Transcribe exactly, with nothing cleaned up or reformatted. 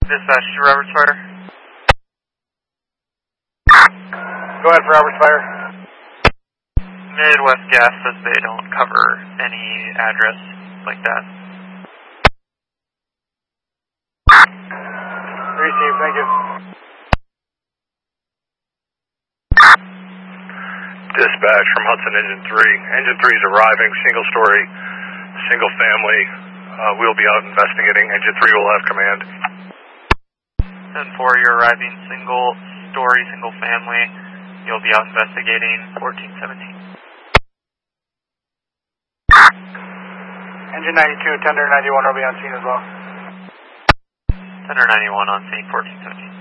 Dispatch to Roberts Fire. Go ahead for Roberts Fire. Midwest Gas says they don't cover any address like that. Receive, thank you. Dispatch from Hudson Engine three. Engine three is arriving, single story, single family. Uh, we'll be out investigating. Engine three will have command. ten four, you're arriving, single story, single family. You'll be out investigating fourteen seventeen. Engine ninety-two, tender ninety-one will be on scene as well. Tender ninety-one on scene, fourteen seventeen.